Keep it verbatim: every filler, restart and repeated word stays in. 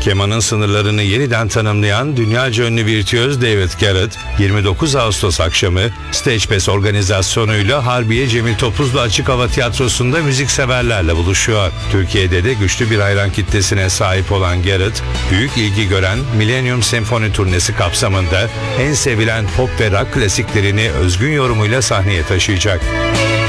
Kemanın sınırlarını yeniden tanımlayan dünyaca ünlü virtüöz David Garrett, yirmi dokuz Ağustos akşamı Stagepass organizasyonuyla Harbiye Cemil Topuzlu Açık Hava Tiyatrosu'nda müzikseverlerle buluşuyor. Türkiye'de de güçlü bir hayran kitlesine sahip olan Garrett, büyük ilgi gören Millennium Senfoni turnesi kapsamında en sevilen pop ve rock klasiklerini özgün yorumuyla sahneye taşıyacak.